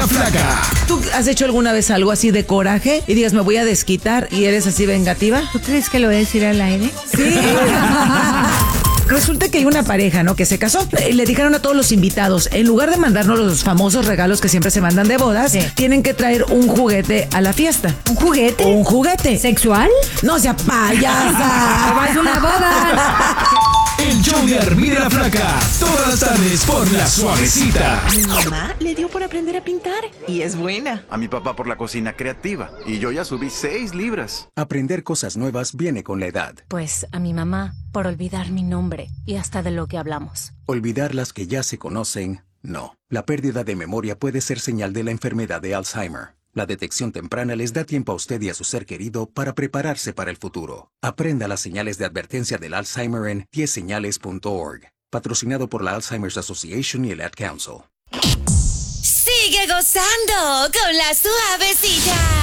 Mira Flaca. ¿Tú has hecho alguna vez algo así de coraje y digas, me voy a desquitar y eres así vengativa? ¿Tú crees que lo voy a decir al aire? Sí. Resulta que hay una pareja, ¿no? Que se casó. Le dijeron a todos los invitados, en lugar de mandarnos los famosos regalos que siempre se mandan de bodas, Sí. tienen que traer un juguete a la fiesta. ¿Un juguete? Un juguete. ¿Sexual? No sea payasa. ¡Es una boda! El show de Armida la Flaca. Todas las tardes por La Suavecita. Mi mamá le dio por aprender a pintar y es buena. A mi papá por la cocina creativa. Y yo ya subí 6 libras. Aprender cosas nuevas viene con la edad. Pues a mi mamá por olvidar mi nombre y hasta de lo que hablamos. Olvidar las que ya se conocen, no. La pérdida de memoria puede ser señal de la enfermedad de Alzheimer. La detección temprana les da tiempo a usted y a su ser querido para prepararse para el futuro. Aprenda las señales de advertencia del Alzheimer en 10señales.org. Patrocinado por la Alzheimer's Association y el Ad Council. Sigue gozando con La Suavecita.